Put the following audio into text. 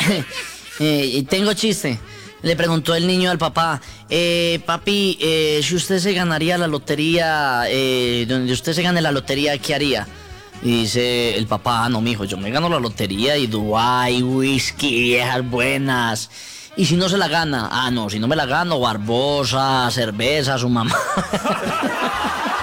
Tengo chiste. Le preguntó el niño al papá, papi, si usted se ganaría la lotería, donde usted se gane la lotería, ¿qué haría? Y dice el papá, no, mijo, yo me gano la lotería y Dubái, whisky, viejas buenas. Y si no se la gana, no, si no me la gano, Barbosa, cerveza, su mamá.